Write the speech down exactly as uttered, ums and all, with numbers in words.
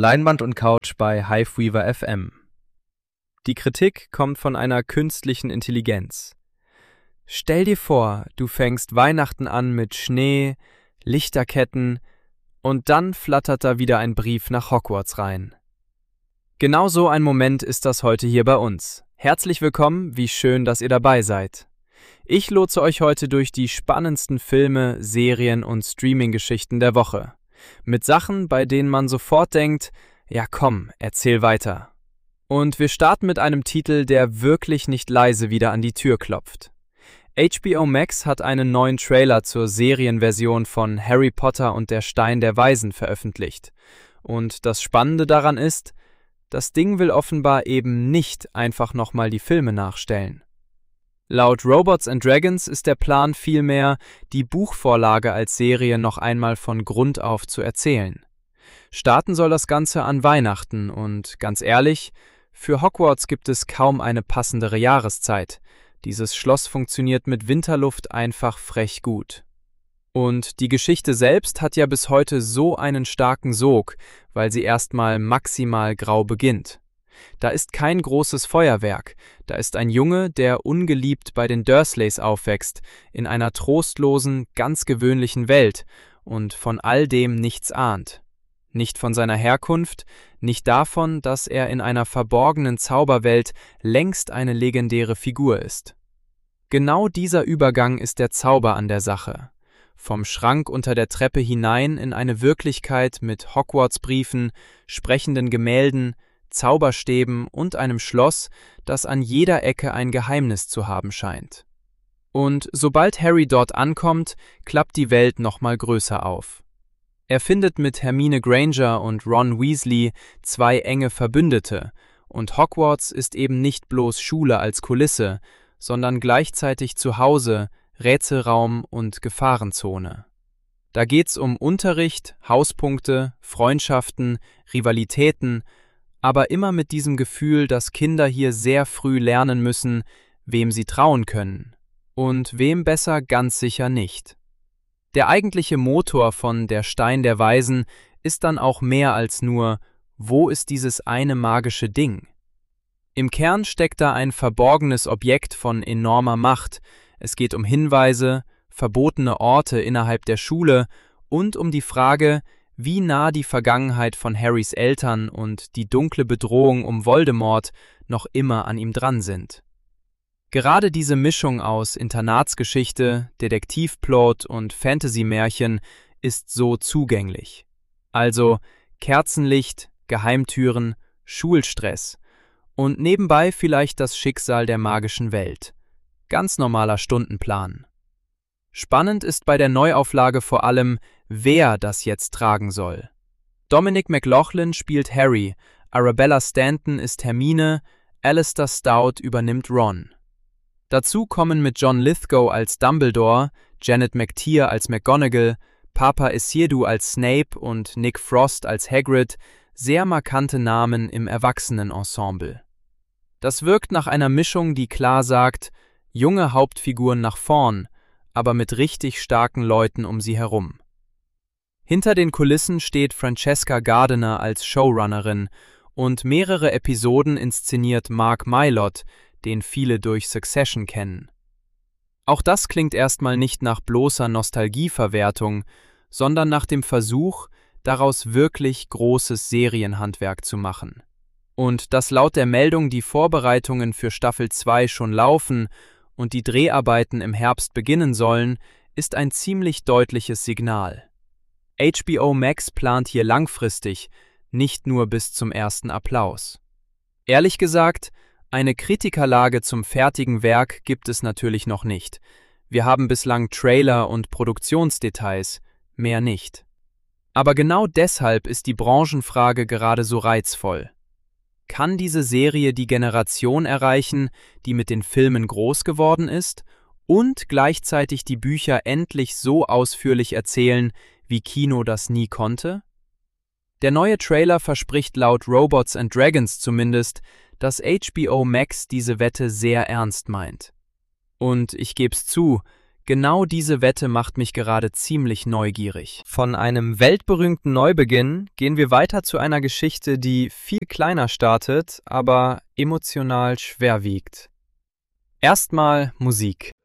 Leinwand und Couch bei Hiveweaver F M. Die Kritik kommt von einer künstlichen Intelligenz. Stell dir vor, du fängst Weihnachten an mit Schnee, Lichterketten und dann flattert da wieder ein Brief nach Hogwarts rein. Genau so ein Moment ist das heute hier bei uns. Herzlich willkommen, wie schön, dass ihr dabei seid. Ich lotse euch heute durch die spannendsten Filme, Serien und Streaming-Geschichten der Woche. Mit Sachen, bei denen man sofort denkt, ja komm, erzähl weiter. Und wir starten mit einem Titel, der wirklich nicht leise wieder an die Tür klopft. H B O Max hat einen neuen Trailer zur Serienversion von Harry Potter und der Stein der Weisen veröffentlicht. Und das Spannende daran ist, das Ding will offenbar eben nicht einfach nochmal die Filme nachstellen. Laut Robots and Dragons ist der Plan vielmehr, die Buchvorlage als Serie noch einmal von Grund auf zu erzählen. Starten soll das Ganze an Weihnachten und ganz ehrlich, für Hogwarts gibt es kaum eine passendere Jahreszeit. Dieses Schloss funktioniert mit Winterluft einfach frech gut. Und die Geschichte selbst hat ja bis heute so einen starken Sog, weil sie erstmal maximal grau beginnt. Da ist kein großes Feuerwerk, da ist ein Junge, der ungeliebt bei den Dursleys aufwächst, in einer trostlosen, ganz gewöhnlichen Welt und von all dem nichts ahnt. Nicht von seiner Herkunft, nicht davon, dass er in einer verborgenen Zauberwelt längst eine legendäre Figur ist. Genau dieser Übergang ist der Zauber an der Sache. Vom Schrank unter der Treppe hinein in eine Wirklichkeit mit Hogwarts-Briefen, sprechenden Gemälden, Zauberstäben und einem Schloss, das an jeder Ecke ein Geheimnis zu haben scheint. Und sobald Harry dort ankommt, klappt die Welt nochmal größer auf. Er findet mit Hermine Granger und Ron Weasley zwei enge Verbündete, und Hogwarts ist eben nicht bloß Schule als Kulisse, sondern gleichzeitig Zuhause, Rätselraum und Gefahrenzone. Da geht's um Unterricht, Hauspunkte, Freundschaften, Rivalitäten, aber immer mit diesem Gefühl, dass Kinder hier sehr früh lernen müssen, wem sie trauen können und wem besser ganz sicher nicht. Der eigentliche Motor von Der Stein der Weisen ist dann auch mehr als nur, wo ist dieses eine magische Ding? Im Kern steckt da ein verborgenes Objekt von enormer Macht. Es geht um Hinweise, verbotene Orte innerhalb der Schule und um die Frage, wie nah die Vergangenheit von Harrys Eltern und die dunkle Bedrohung um Voldemort noch immer an ihm dran sind. Gerade diese Mischung aus Internatsgeschichte, Detektivplot und Fantasy-Märchen ist so zugänglich. Also Kerzenlicht, Geheimtüren, Schulstress und nebenbei vielleicht das Schicksal der magischen Welt. Ganz normaler Stundenplan. Spannend ist bei der Neuauflage vor allem, wer das jetzt tragen soll. Dominic McLaughlin spielt Harry, Arabella Stanton ist Hermine, Alistair Stout übernimmt Ron. Dazu kommen mit John Lithgow als Dumbledore, Janet McTeer als McGonagall, Papa Isidru als Snape und Nick Frost als Hagrid sehr markante Namen im Erwachsenenensemble. Das wirkt nach einer Mischung, die klar sagt, junge Hauptfiguren nach vorn, aber mit richtig starken Leuten um sie herum. Hinter den Kulissen steht Francesca Gardiner als Showrunnerin und mehrere Episoden inszeniert Mark Mylod, den viele durch Succession kennen. Auch das klingt erstmal nicht nach bloßer Nostalgieverwertung, sondern nach dem Versuch, daraus wirklich großes Serienhandwerk zu machen. Und dass laut der Meldung die Vorbereitungen für Staffel zwei schon laufen und die Dreharbeiten im Herbst beginnen sollen, ist ein ziemlich deutliches Signal. H B O Max plant hier langfristig, nicht nur bis zum ersten Applaus. Ehrlich gesagt, eine Kritikerlage zum fertigen Werk gibt es natürlich noch nicht. Wir haben bislang Trailer und Produktionsdetails, mehr nicht. Aber genau deshalb ist die Branchenfrage gerade so reizvoll. Kann diese Serie die Generation erreichen, die mit den Filmen groß geworden ist, und gleichzeitig die Bücher endlich so ausführlich erzählen, wie Kino das nie konnte? Der neue Trailer verspricht laut Robots and Dragons zumindest, dass H B O Max diese Wette sehr ernst meint. Und ich geb's zu, Genau diese Wette macht mich gerade ziemlich neugierig. Von einem weltberühmten Neubeginn gehen wir weiter zu einer Geschichte, die viel kleiner startet, aber emotional schwer wiegt. Erstmal Musik.